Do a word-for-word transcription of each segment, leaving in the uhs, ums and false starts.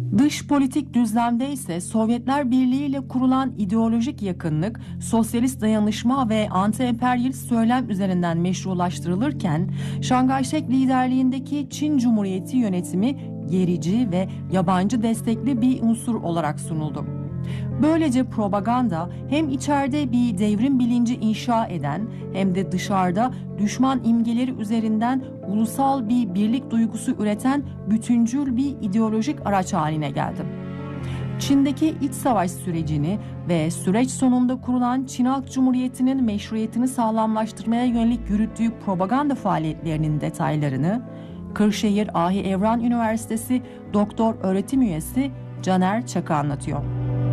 Dış politik düzlemde ise Sovyetler Birliği ile kurulan ideolojik yakınlık, sosyalist dayanışma ve anti-emperyalist söylem üzerinden meşrulaştırılırken, Chiang Kai-shek liderliğindeki Çin Cumhuriyeti yönetimi gerici ve yabancı destekli bir unsur olarak sunuldu. Böylece propaganda hem içeride bir devrim bilinci inşa eden hem de dışarıda düşman imgeleri üzerinden ulusal bir birlik duygusu üreten bütüncül bir ideolojik araç haline geldi. Çin'deki iç savaş sürecini ve süreç sonunda kurulan Çin Halk Cumhuriyeti'nin meşruiyetini sağlamlaştırmaya yönelik yürüttüğü propaganda faaliyetlerinin detaylarını Kırşehir Ahi Evran Üniversitesi Doktor Öğretim Üyesi Caner Çakı anlatıyor.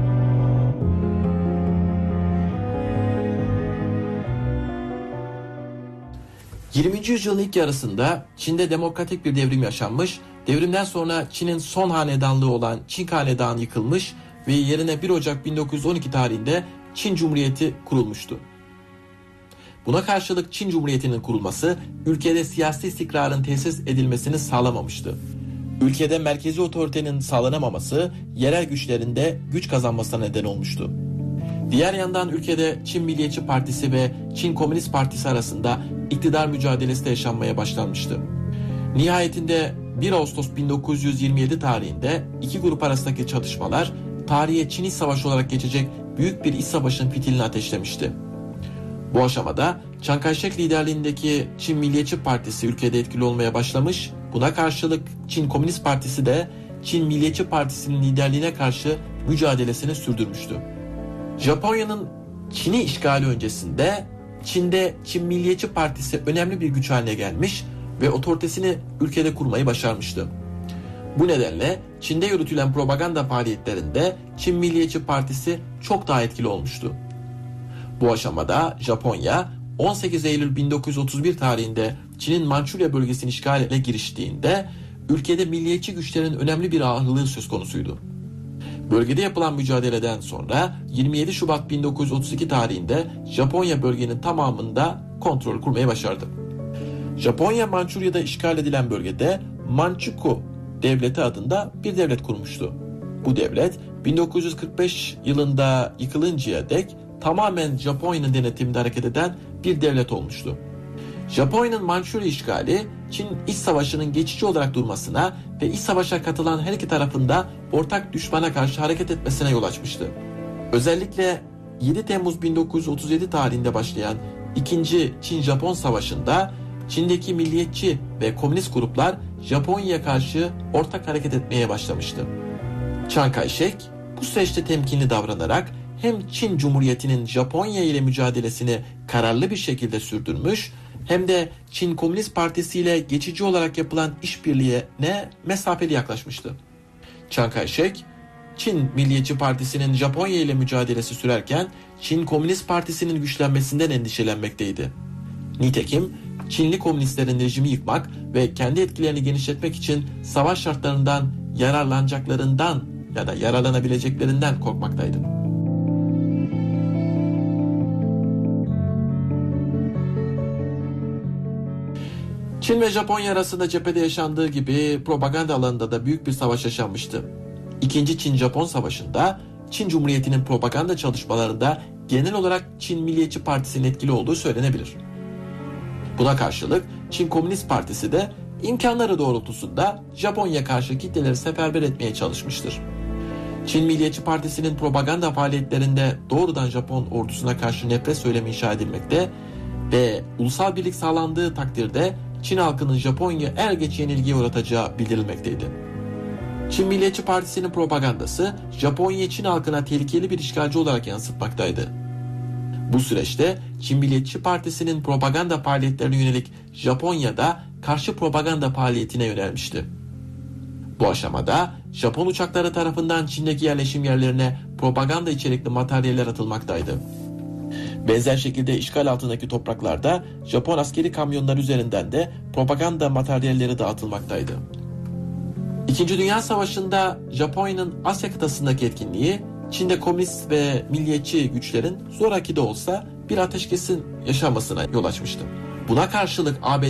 yirminci yüzyılın ilk yarısında Çin'de demokratik bir devrim yaşanmış, devrimden sonra Çin'in son hanedanlığı olan Çin Hanedanı yıkılmış ve yerine bir Ocak bin dokuz yüz on iki tarihinde Çin Cumhuriyeti kurulmuştu. Buna karşılık Çin Cumhuriyeti'nin kurulması ülkede siyasi istikrarın tesis edilmesini sağlamamıştı. Ülkede merkezi otoritenin sağlanamaması yerel güçlerinde güç kazanmasına neden olmuştu. Diğer yandan ülkede Çin Milliyetçi Partisi ve Çin Komünist Partisi arasında iktidar mücadelesi de yaşanmaya başlanmıştı. Nihayetinde bir Ağustos bin dokuz yüz yirmi yedi tarihinde iki grup arasındaki çatışmalar tarihe Çin İç Savaşı olarak geçecek büyük bir iç savaşın fitilini ateşlemişti. Bu aşamada Chiang Kai-shek liderliğindeki Çin Milliyetçi Partisi ülkede etkili olmaya başlamış, buna karşılık Çin Komünist Partisi de Çin Milliyetçi Partisi'nin liderliğine karşı mücadelesini sürdürmüştü. Japonya'nın Çin'i işgali öncesinde Çin'de Çin Milliyetçi Partisi önemli bir güç haline gelmiş ve otoritesini ülkede kurmayı başarmıştı. Bu nedenle Çin'de yürütülen propaganda faaliyetlerinde Çin Milliyetçi Partisi çok daha etkili olmuştu. Bu aşamada Japonya on sekiz Eylül bin dokuz yüz otuz bir tarihinde Çin'in Mançurya bölgesini işgale giriştiğinde ülkede milliyetçi güçlerin önemli bir ağırlığı söz konusuydu. Bölgede yapılan mücadeleden sonra yirmi yedi Şubat bin dokuz yüz otuz iki tarihinde Japonya bölgenin tamamında kontrol kurmayı başardı. Japonya Mançurya'da işgal edilen bölgede Manchukuo Devleti adında bir devlet kurmuştu. Bu devlet bin dokuz yüz kırk beş yılında yıkılıncaya dek tamamen Japonya'nın denetiminde hareket eden bir devlet olmuştu. Japonya'nın Mançurya işgali Çin İç Savaşı'nın geçici olarak durmasına ve iç savaşa katılan her iki tarafında ortak düşmana karşı hareket etmesine yol açmıştı. Özellikle yedi Temmuz bin dokuz yüz otuz yedi tarihinde başlayan ikinci Çin-Japon Savaşı'nda Çin'deki milliyetçi ve komünist gruplar Japonya'ya karşı ortak hareket etmeye başlamıştı. Chiang Kai-shek bu süreçte temkinli davranarak hem Çin Cumhuriyeti'nin Japonya ile mücadelesini kararlı bir şekilde sürdürmüş, hem de Çin Komünist Partisi ile geçici olarak yapılan işbirliğine mesafeli yaklaşmıştı. Chiang Kai-shek, Çin Milliyetçi Partisi'nin Japonya ile mücadelesi sürerken Çin Komünist Partisi'nin güçlenmesinden endişelenmekteydi. Nitekim Çinli komünistlerin rejimi yıkmak ve kendi etkilerini genişletmek için savaş şartlarından yararlanacaklarından ya da yararlanabileceklerinden korkmaktaydı. Çin ve Japonya arasında cephede yaşandığı gibi propaganda alanında da büyük bir savaş yaşanmıştı. İkinci Çin-Japon Savaşı'nda Çin Cumhuriyeti'nin propaganda çalışmalarında genel olarak Çin Milliyetçi Partisi'nin etkili olduğu söylenebilir. Buna karşılık Çin Komünist Partisi de imkanları doğrultusunda Japonya'ya karşı kitleleri seferber etmeye çalışmıştır. Çin Milliyetçi Partisi'nin propaganda faaliyetlerinde doğrudan Japon ordusuna karşı nefret söylemi inşa edilmekte ve ulusal birlik sağlandığı takdirde Çin halkının Japonya er geç yenilgiye uğratacağı bildirilmekteydi. Çin Milliyetçi Partisi'nin propagandası Japonya'yı Çin halkına tehlikeli bir işgalci olarak yansıtmaktaydı. Bu süreçte Çin Milliyetçi Partisi'nin propaganda faaliyetlerine yönelik Japonya'da karşı propaganda faaliyetine yönelmişti. Bu aşamada Japon uçakları tarafından Çin'deki yerleşim yerlerine propaganda içerikli materyaller atılmaktaydı. Benzer şekilde işgal altındaki topraklarda Japon askeri kamyonlar üzerinden de propaganda materyalleri dağıtılmaktaydı. İkinci Dünya Savaşı'nda Japonya'nın Asya kıtasındaki etkinliği Çin'de komünist ve milliyetçi güçlerin zoraki de olsa bir ateşkesin yaşanmasına yol açmıştı. Buna karşılık A B D